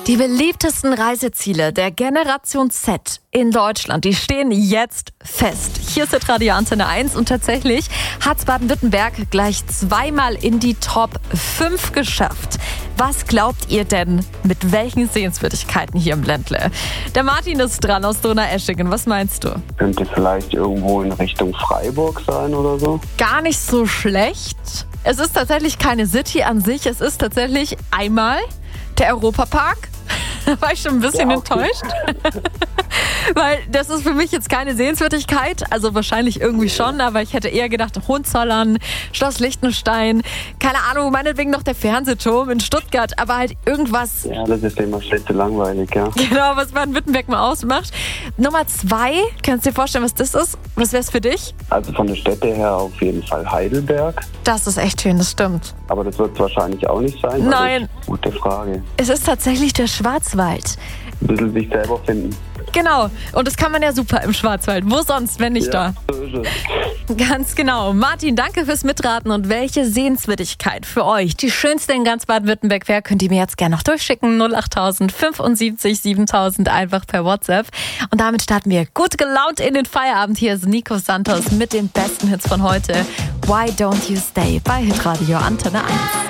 Die beliebtesten Reiseziele der Generation Z in Deutschland, die stehen jetzt fest. Hier ist Radio Antenne 1 und tatsächlich hat Baden-Württemberg gleich zweimal in die Top 5 geschafft. Was glaubt ihr denn, mit welchen Sehenswürdigkeiten hier im Ländle? Der Martin ist dran aus Donaueschingen. Was meinst du? Könnte vielleicht irgendwo in Richtung Freiburg sein oder so? Gar nicht so schlecht. Es ist tatsächlich keine City an sich. Es ist tatsächlich einmal der Europapark. Da war ich schon ein bisschen enttäuscht. Weil das ist für mich jetzt keine Sehenswürdigkeit. Also wahrscheinlich irgendwie schon, aber ich hätte eher gedacht Hohenzollern, Schloss Liechtenstein, keine Ahnung, meinetwegen noch der Fernsehturm in Stuttgart, aber halt irgendwas. Ja, das ist immer schlecht langweilig, ja. Genau, was Baden-Württemberg mal ausmacht. Nummer 2, kannst du dir vorstellen, was das ist? Was wär's für dich? Also von der Städte her auf jeden Fall Heidelberg. Das ist echt schön, das stimmt. Aber das wird es wahrscheinlich auch nicht sein. Nein. Gute Frage. Es ist tatsächlich der Schwarzwald. Ein bisschen sich selber finden. Genau, und das kann man ja super im Schwarzwald. Wo sonst, wenn nicht da? So ist es. Ganz genau. Martin, danke fürs Mitraten. Und welche Sehenswürdigkeit für euch die schönste in ganz Baden-Württemberg wäre, könnt ihr mir jetzt gerne noch durchschicken. 08000 75 7000 einfach per WhatsApp. Und damit starten wir gut gelaunt in den Feierabend. Hier ist Nico Santos mit den besten Hits von heute. Why Don't You Stay bei Hitradio Antenne 1.